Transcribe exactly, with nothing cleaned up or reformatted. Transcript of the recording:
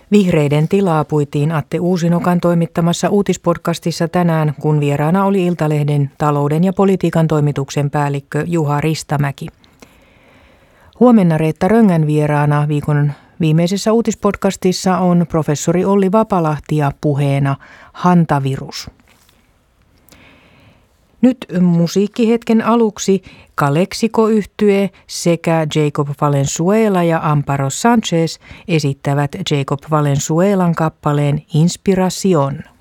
Vihreiden tilaa puitiin Atte Uusinokan toimittamassa uutispodcastissa tänään, kun vieraana oli Iltalehden talouden ja politiikan toimituksen päällikkö Juha Ristamäki. Huomenna Reetta Röngän vieraana viikon viimeisessä uutispodcastissa on professori Olli Vapalahti ja puheena hantavirus. Nyt musiikkihetken aluksi Calexico-yhtye sekä Jacob Valenzuela ja Amparo Sanchez esittävät Jacob Valenzuelan kappaleen Inspiración.